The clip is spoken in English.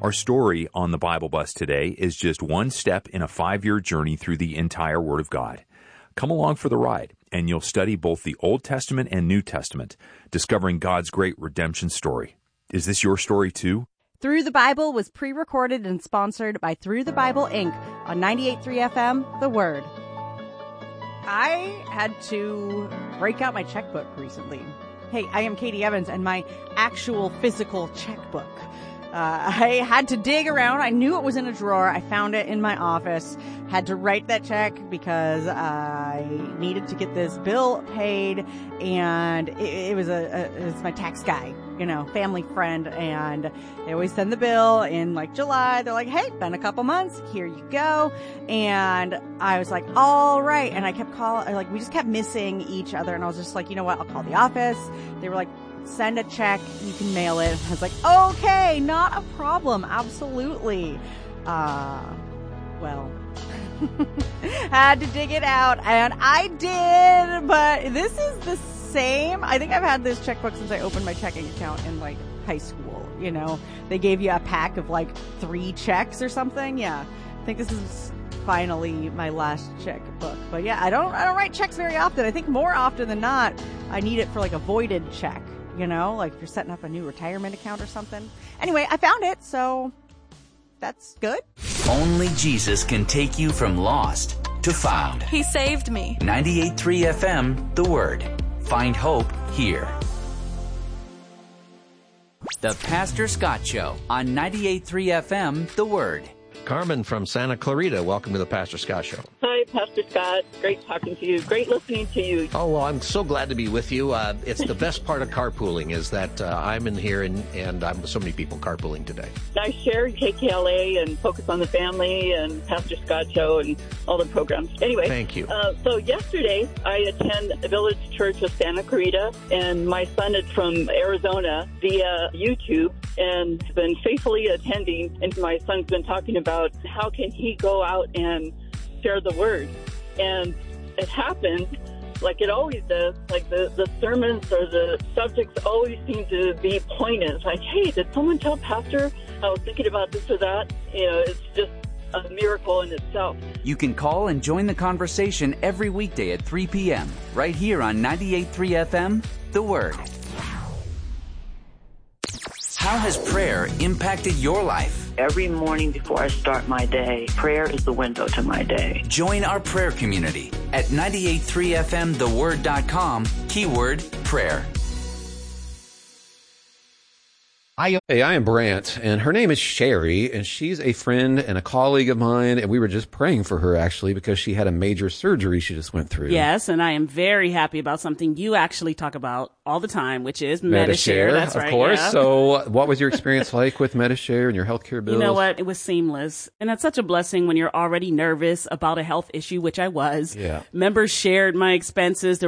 Our story on the Bible Bus today is just one step in a 5-year journey through the entire Word of God. Come along for the ride, and you'll study both the Old Testament and New Testament, discovering God's great redemption story. Is this your story too? Through the Bible was pre-recorded and sponsored by Through the Bible, Inc. on 98.3 FM, The Word. I had to break out my checkbook recently. Hey, I am Katie Evans, and my actual physical checkbook. I had to dig around. I knew it was in a drawer. I found it in my office. Had to write that check because I needed to get this bill paid, and it was my tax guy, family friend, and they always send the bill in like July. They're like, "Hey, been a couple months. Here you go." And I was like, "All right." And I kept calling. We just kept missing each other, and I was just like, "You know what? I'll call the office." They were like, "Send a check, you can mail it." I was like, "Okay, not a problem, absolutely." Had to dig it out, and I did, but this is the same. I think I've had this checkbook since I opened my checking account in high school. They gave you a pack of 3 checks or something. Yeah, I think this is finally my last checkbook. But yeah, I don't write checks very often. I think more often than not, I need it for a voided check. If you're setting up a new retirement account or something. Anyway, I found it, so that's good. Only Jesus can take you from lost to found. He saved me. 98.3 FM, The Word. Find hope here. The Pastor Scott Show on 98.3 FM, The Word. Carmen from Santa Clarita, welcome to the Pastor Scott Show. Hi, Pastor Scott. Great talking to you. Great listening to you. Oh, well, I'm so glad to be with you. It's the best part of carpooling is that I'm in here and I'm with so many people carpooling today. I share KKLA and Focus on the Family and Pastor Scott Show and all the programs. Anyway. Thank you. So yesterday, I attend the Village Church of Santa Clarita, and my son is from Arizona via YouTube and has been faithfully attending, and my son's been talking about how can he go out and share the word. And it happens like it always does, the sermons or the subjects always seem to be pointed. It's like, hey, did someone tell Pastor I was thinking about this or that? It's just a miracle in itself. You can call and join the conversation every weekday at 3 p.m. right here on 98.3 FM, The Word. How has prayer impacted your life? Every morning before I start my day, prayer is the window to my day. Join our prayer community at 98.3fmtheword.com, keyword prayer. Hey, I am Brant, and her name is Sherry, and she's a friend and a colleague of mine, and we were just praying for her, actually, because she had a major surgery she just went through. Yes, and I am very happy about something you actually talk about all the time, which is Medi-Share. That's right, of course. Yeah. So what was your experience like with Medi-Share and your healthcare bills? You know what? It was seamless, and that's such a blessing when you're already nervous about a health issue, which I was. Yeah. Members shared my expenses. There